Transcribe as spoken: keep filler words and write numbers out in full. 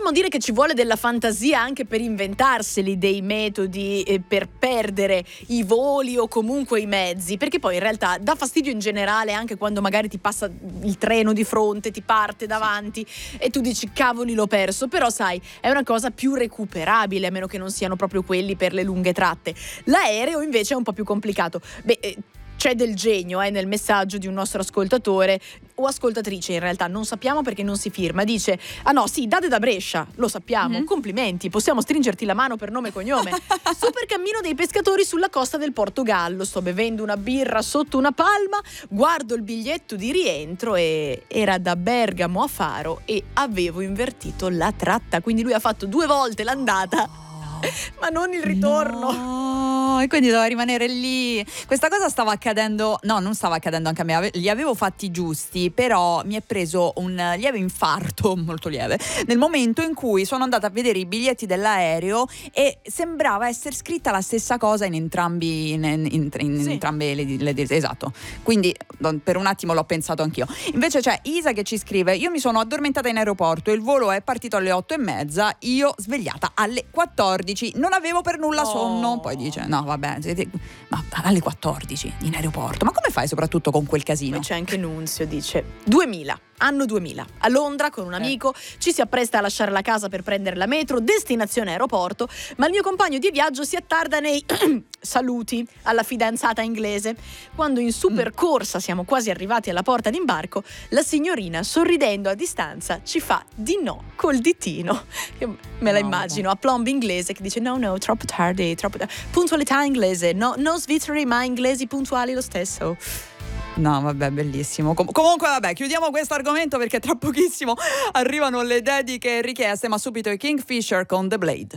Potremmo dire che ci vuole della fantasia anche per inventarseli dei metodi eh, per perdere i voli o comunque i mezzi, perché poi in realtà dà fastidio in generale anche quando magari ti passa il treno di fronte, ti parte davanti e tu dici cavoli l'ho perso, però sai è una cosa più recuperabile a meno che non siano proprio quelli per le lunghe tratte. L'aereo invece è un po' più complicato. Beh, eh, c'è del genio eh, nel messaggio di un nostro ascoltatore o ascoltatrice, in realtà non sappiamo perché non si firma, dice ah no sì, date da Brescia, lo sappiamo, mm-hmm. complimenti, possiamo stringerti la mano per nome e cognome. Super cammino dei pescatori sulla costa del Portogallo, sto bevendo una birra sotto una palma, guardo il biglietto di rientro e era da Bergamo a Faro e avevo invertito la tratta, quindi lui ha fatto due volte l'andata ma non il ritorno. No, e quindi doveva rimanere lì. Questa cosa stava accadendo, no, non stava accadendo anche a me, li avevo fatti giusti, però mi è preso un lieve infarto, molto lieve, nel momento in cui sono andata a vedere i biglietti dell'aereo e sembrava essere scritta la stessa cosa in entrambi in, in, in, in sì. entrambe le, le, le esatto. Quindi per un attimo l'ho pensato anch'io. Invece c'è Isa che ci scrive: io mi sono addormentata in aeroporto, il volo è partito alle otto e mezza, io svegliata alle quattordici, non avevo per nulla sonno. Oh. Poi dice no vabbè, ma alle quattordici in aeroporto, ma come fai soprattutto con quel casino? Poi c'è anche Nunzio, dice duemila, anno duemila, a Londra con un amico, eh. ci si appresta a lasciare la casa per prendere la metro, destinazione aeroporto, ma il mio compagno di viaggio si attarda nei saluti alla fidanzata inglese. Quando in super corsa siamo quasi arrivati alla porta d'imbarco, la signorina, sorridendo a distanza, ci fa di no col ditino. Io me la no, immagino a plomb inglese che dice no no, troppo tardi, troppo tardi. Puntualità inglese, no, no svizzeri ma inglesi puntuali lo stesso. No, vabbè, bellissimo. Com- comunque, vabbè, chiudiamo questo argomento perché tra pochissimo arrivano le dediche richieste, ma subito i Kingfisher con The Blade.